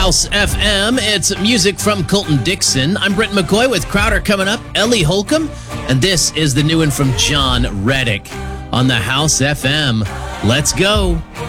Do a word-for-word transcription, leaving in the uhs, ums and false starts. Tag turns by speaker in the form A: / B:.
A: House F M. It's music from Colton Dixon. I'm Brent McCoy with Crowder coming up, Ellie Holcomb, and this is the new one from John Reddick on the House F M. Let's go.